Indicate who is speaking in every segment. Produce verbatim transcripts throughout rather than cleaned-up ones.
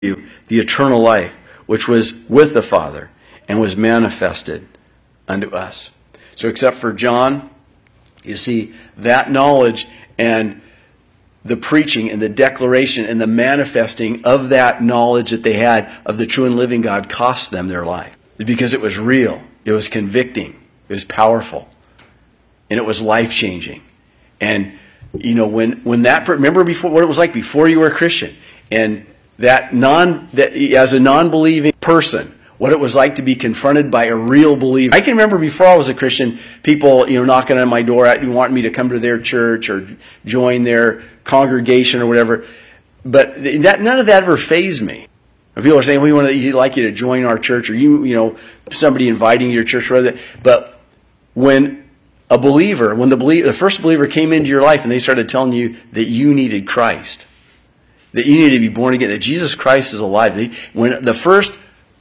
Speaker 1: you the eternal life, which was with the Father and was manifested unto us. So except for John, you see, that knowledge and the preaching and the declaration and the manifesting of that knowledge that they had of the true and living God cost them their life. Because it was real. It was convicting. It was powerful. And it was life-changing. And, you know, when, when that, remember before what it was like before you were a Christian. And that non, that as a non-believing person, what it was like to be confronted by a real believer. I can remember before I was a Christian, people, you know, knocking on my door, wanting me to come to their church or join their congregation or whatever. But that, none of that ever fazed me. People are saying, we want to, we'd like you to join our church, or you, you know, somebody inviting you to your church. Or whatever. But when a believer, when the believer, the first believer came into your life and they started telling you that you needed Christ, that you needed to be born again, that Jesus Christ is alive. They, when the first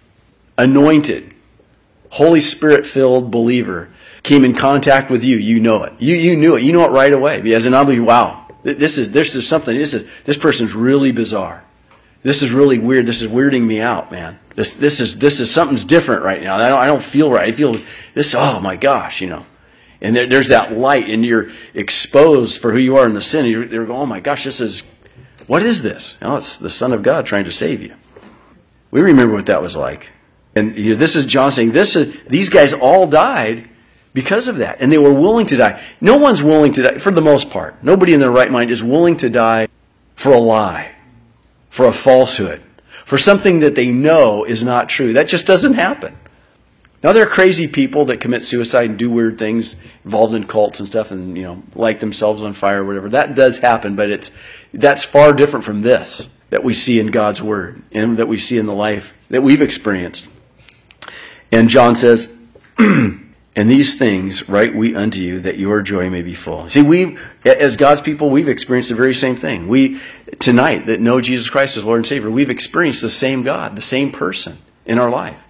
Speaker 1: anointed, Holy Spirit-filled believer came in contact with you, you know it. You you knew it. You know it right away. As an unbeliever, wow, this is this is something. This is this person's really bizarre. This is really weird. This is weirding me out, man. This this is this is something's different right now. I don't I don't feel right. I feel this. Oh my gosh, you know. And there, there's that light, and you're exposed for who you are in the sin. And you're, you're going, oh my gosh, this is what is this? Oh, it's the Son of God trying to save you. We remember what that was like. And you know, this is John saying, this is, these guys all died because of that. And they were willing to die. No one's willing to die, for the most part. Nobody in their right mind is willing to die for a lie, for a falsehood, for something that they know is not true. That just doesn't happen. Now, there are crazy people that commit suicide and do weird things, involved in cults and stuff, and, you know, light themselves on fire or whatever. That does happen, but it's that's far different from this that we see in God's Word and that we see in the life that we've experienced. And John says, and these things write we unto you, that your joy may be full. See, we, as God's people, we've experienced the very same thing. We, tonight, that know Jesus Christ as Lord and Savior, we've experienced the same God, the same person in our life.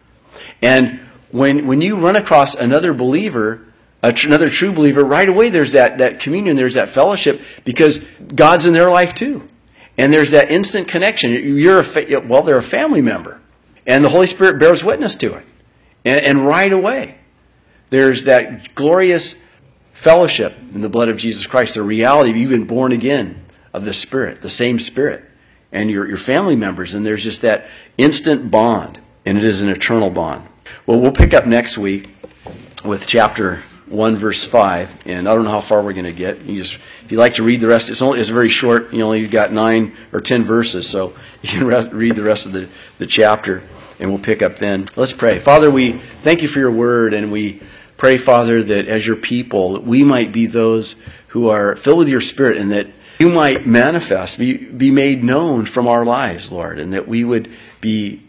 Speaker 1: And when when you run across another believer, a tr- another true believer, right away there's that, that communion, there's that fellowship, because God's in their life too. And there's that instant connection. You're a fa- well, they're a family member. And the Holy Spirit bears witness to it. And, and right away, there's that glorious fellowship in the blood of Jesus Christ, the reality of you've been born again of the Spirit, the same Spirit, and your, your family members. And there's just that instant bond, and it is an eternal bond. Well, we'll pick up next week with chapter one, verse five, and I don't know how far we're going to get. You just, if you like to read the rest, it's only it's very short. You only got nine or ten verses, so you can rest, read the rest of the, the chapter. And we'll pick up then. Let's pray. Father, we thank you for your word, and we pray, Father, that as your people, that we might be those who are filled with your Spirit, and that you might manifest, be, be made known from our lives, Lord, and that we would be,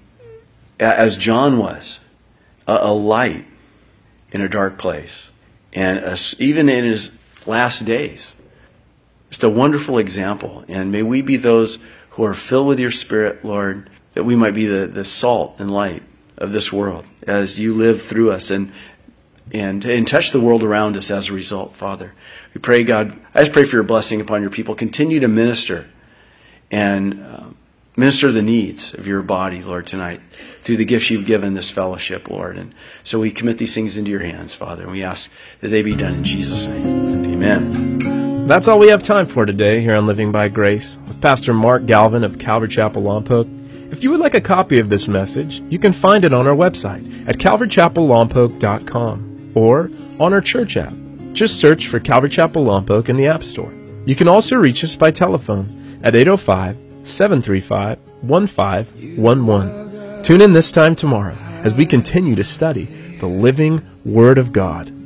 Speaker 1: as John was, a, a light in a dark place. And a, even in his last days, just a wonderful example. And may we be those who are filled with your Spirit, Lord, that we might be the, the salt and light of this world as you live through us and, and and touch the world around us as a result, Father. We pray, God, I just pray for your blessing upon your people. Continue to minister and uh, minister the needs of your body, Lord, tonight through the gifts you've given this fellowship, Lord. And so we commit these things into your hands, Father, and we ask that they be done in Jesus' name. Amen.
Speaker 2: That's all we have time for today here on Living by Grace with Pastor Mark Galvin of Calvary Chapel Lompoc. If you would like a copy of this message, you can find it on our website at calvary chapel lompoc dot com or on our church app. Just search for Calvary Chapel Lompoc in the App Store. You can also reach us by telephone at eight oh five, seven three five, one five one one. Tune in this time tomorrow as we continue to study the living Word of God.